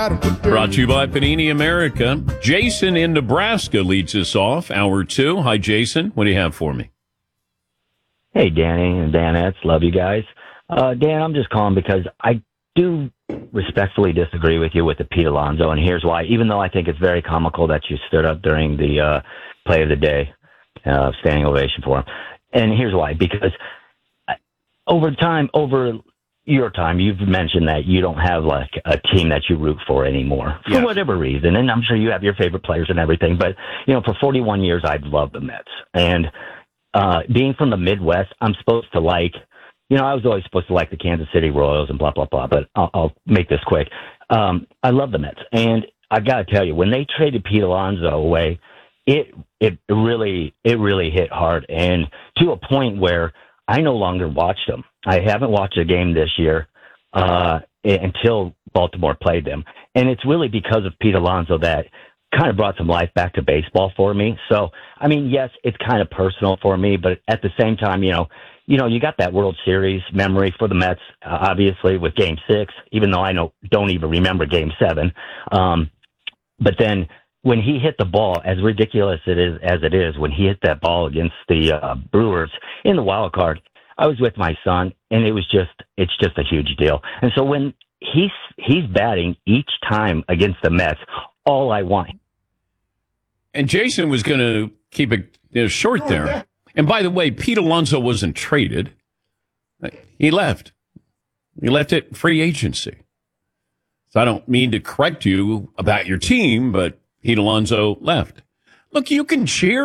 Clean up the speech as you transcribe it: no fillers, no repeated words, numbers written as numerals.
Brought to you by Panini America. Jason in Nebraska leads us off, hour 2. Hi, Jason. What do you have for me? Hey, Danny and Danettes. Love you guys. Dan, I'm just calling because I do respectfully disagree with you with the Pete Alonso, and here's why. Even though I think it's very comical that you stood up during the play of the day, standing ovation for him. And here's why. Because over your time, you've mentioned that you don't have like a team that you root for anymore for whatever reason. And I'm sure you have your favorite players and everything. But, for 41 years, I've loved the Mets. And being from the Midwest, I'm supposed to like, I was always supposed to like the Kansas City Royals and blah, blah, blah. But I'll make this quick. I love the Mets. And I got to tell you, when they traded Pete Alonso away, it really hit hard. And to a point where I no longer watched them. I haven't watched a game this year until Baltimore played them. And it's really because of Pete Alonso that kind of brought some life back to baseball for me. So, I mean, yes, it's kind of personal for me, but at the same time, you got that World Series memory for the Mets, obviously, with Game 6, even though I don't even remember Game 7. But then when he hit the ball, as ridiculous as it is, when he hit that ball against the Brewers in the wild card, I was with my son, and it's just a huge deal. And so when he's batting each time against the Mets, all I want. And Jason was going to keep it short there. And by the way, Pete Alonso wasn't traded. He left. He left at free agency. So I don't mean to correct you about your team, but Pete Alonso left. Look, you can cheer